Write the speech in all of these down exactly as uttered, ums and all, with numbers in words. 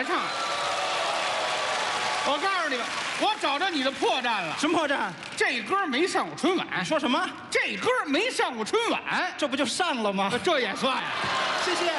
来唱。我告诉你们，我找着你的破绽了。 什么破绽？ 这歌没上过春晚。 说什么？ 这歌没上过春晚， 这不就上了吗？ 这也算呀。 谢谢。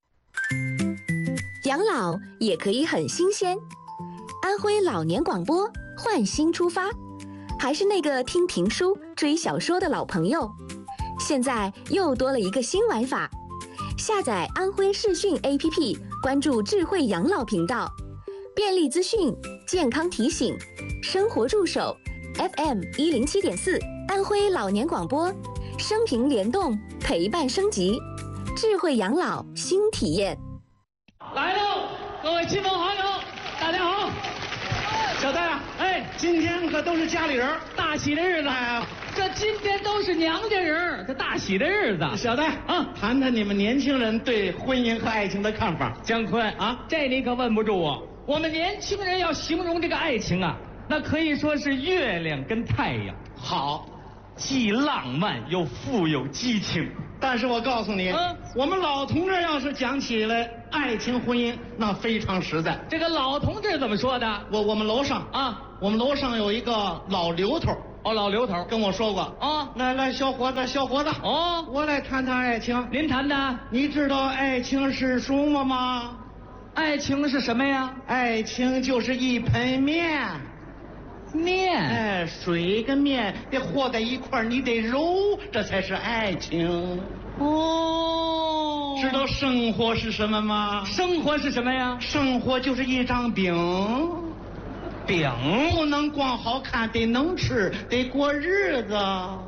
养老也可以很新鲜。安徽老年广播换新出发，还是那个听评书、追小说的老朋友，现在又多了一个新玩法。下载安徽视讯 A P P， 关注智慧养老频道，便利资讯、健康提醒、生活助手 F M 一零七点四，安徽老年广播，生平联动，陪伴升级，智慧养老新体验。 来喽，各位亲朋好友，大家好。 小戴啊， 哎， 今天可都是家里人， 大喜的日子。 哎， 这今天都是娘家人，这大喜的日子。 小戴啊，谈谈你们年轻人对婚姻和爱情的看法。 姜昆啊，这你可问不住我。我们年轻人要形容这个爱情啊，那可以说是月亮跟太阳， 好， 既浪漫又富有激情。 但是我告诉你， 嗯， 我们老同志要是讲起来爱情婚姻，那非常实在。 这个老同志怎么说的？ 我我们楼上啊， 我们楼上有一个老刘头， 哦，老刘头跟我说过啊， 来来，小伙子，小伙子， 哦， 我来谈谈爱情。 您谈的？ 你知道爱情是什么吗？ 爱情是什么呀？ 爱情就是一盆面。 面， 哎，水跟面得和在一块儿，你得揉，这才是爱情。 哦， 知道生活是什么吗？ 生活是什么呀？ 生活就是一张饼， 饼不能光好看，得能吃，得过日子。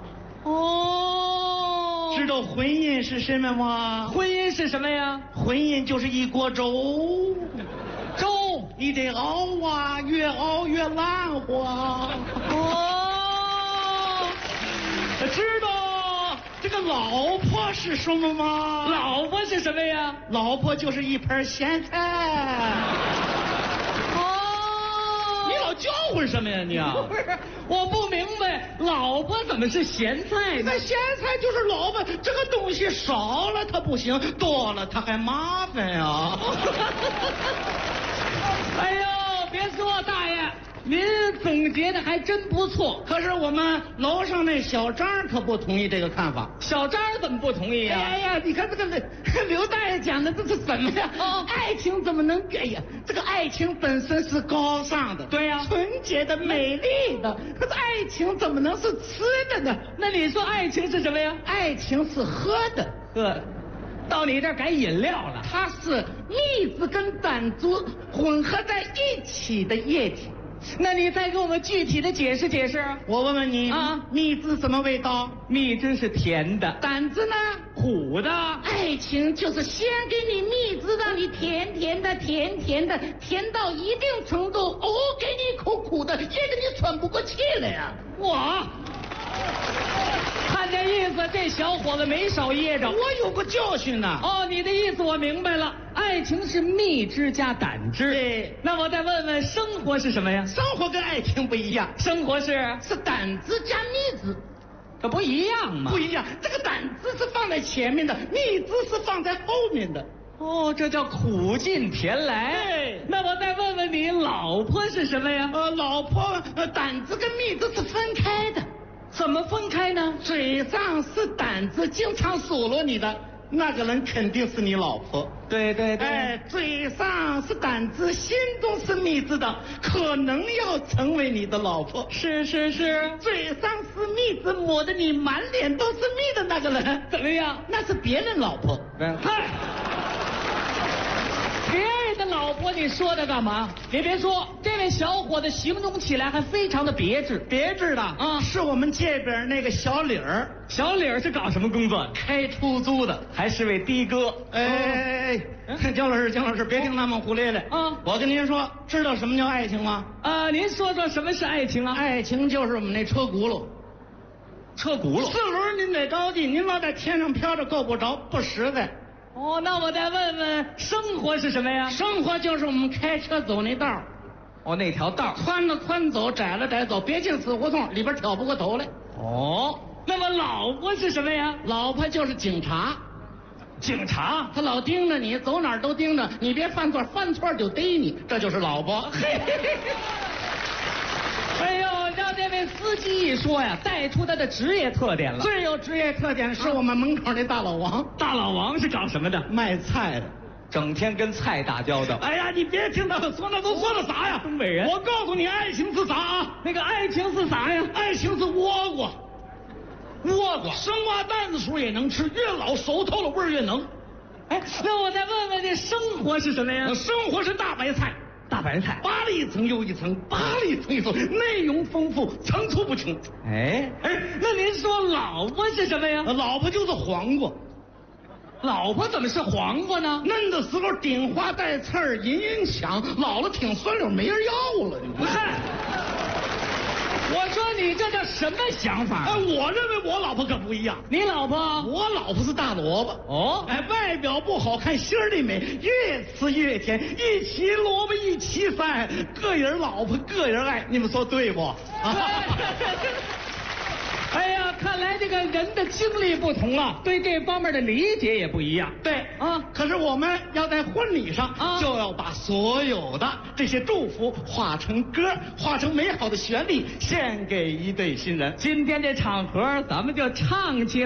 哦， 知道婚姻是什么吗？ 婚姻是什么呀？ 婚姻就是一锅粥。 粥你得熬啊，越熬越烂乎。 哦， 知道这个老婆是什么吗？ 老婆是什么呀？ 老婆就是一盘咸菜。 哦， 你老叫唤什么呀你啊？ 不是，我不明白，老婆怎么是咸菜呢？ 那咸菜就是老婆，这个东西少了它不行，多了它还麻烦呀。 哎呦，别说大爷，您总结的还真不错。 可是我们楼上那小张可不同意这个看法。 小张怎么不同意呀？ 哎呀，你看这个刘大爷讲的这是什么呀？ 哦， 爱情怎么能？哎呀，这个爱情本身是高尚的， 对呀， 纯洁的、美丽的。可是爱情怎么能是吃的呢？ 那你说爱情是什么呀？ 爱情是喝的。 喝。到你这儿改饮料了， 它是蜜汁跟胆汁混合在一起的液体。 那你再给我们具体的解释解释。 我问问你啊， 蜜汁什么味道？ 蜜汁是甜的， 胆汁呢？ 苦的。 爱情就是先给你蜜汁，让你甜甜的，甜甜的，甜到一定程度，哦，给你一口苦的，噎得你喘不过气来呀！ 我。看这意思，这小伙子没少噎着。 我有个教训呐。 哦，你的意思我明白了，爱情是蜜汁加胆汁。 对， 那我再问问，生活是什么呀？ 生活跟爱情不一样， 生活是是胆汁加蜜汁， 这不一样吗？ 不一样，这个胆汁是放在前面的，蜜汁是放在后面的。 哦，这叫苦尽甜来。 对， 那我再问问你，老婆是什么呀？ 呃，老婆，呃，胆汁跟蜜汁是分开的。 怎么分开呢？ 嘴上是胆子，经常数落你的那个人肯定是你老婆。 对对对。 哎，嘴上是胆子，心中是蜜汁的，可能要成为你的老婆。 是是是。 嘴上是蜜汁，抹得你满脸都是蜜的那个人怎么样？ 那是别人老婆。 嗨。别人的老婆，你说他干嘛？你别说，这位小伙子形容起来还非常的别致。 别致的啊，是我们这边那个小李儿。 小李儿是搞什么工作？ 开出租的， 还是位的哥。 哎哎哎，姜老师，姜老师，别听他们胡咧咧啊！ 我跟您说，知道什么叫爱情吗？ 啊，您说说什么是爱情啊？ 爱情就是我们那车轱辘。 车轱辘。 四轮您得着地，您老在天上飘着够不着，不实在。 哦，那我再问问，生活是什么呀？ 生活就是我们开车走那道。 哦，那条道宽了宽走，窄了窄走，别进死胡同，里边挑不过头来。 哦，那么老婆是什么呀？ 老婆就是警察。 警察？ 他老盯着你，走哪儿都盯着你，别犯错，犯错就逮你，这就是老婆。嘿嘿嘿。 哎呦，让这位司机一说呀，带出他的职业特点了。 最有职业特点是我们门口那大老王。 大老王是搞什么的？ 卖菜的， 整天跟菜打交道。 哎呀，你别听他们说，那都说的啥呀？ 东北人。 我告诉你，爱情是啥啊？ 那个爱情是啥呀？ 爱情是倭瓜，倭瓜生瓜蛋子时候也能吃，越老熟透了味儿越浓。 哎，那我再问问，这生活是什么呀？ 生活是大白菜。 大白菜， 扒了一层又一层，扒了一层一层，内容丰富，层出不穷。 哎哎，那您说老婆是什么呀？ 老婆就是黄瓜。 老婆怎么是黄瓜呢？ 嫩的时候顶花带刺儿，隐隐抢；老了挺酸溜，没人要了。你看，我说你这叫什么想法？ 哎，我认为我老婆可不一样。 你老婆？ 我老婆是大萝卜。 哦， 哎，外表不好看，心儿里美，越吃越甜。一齐萝卜一齐塞，个人老婆个人爱，你们说对不？ 哎呀，看来这个人的经历不同啊，对这方面的理解也不一样。 对啊，可是我们要在婚礼上，啊、就要把所有的这些祝福化成歌，化成美好的旋律，献给一对新人。 今天这场合，咱们就唱起来。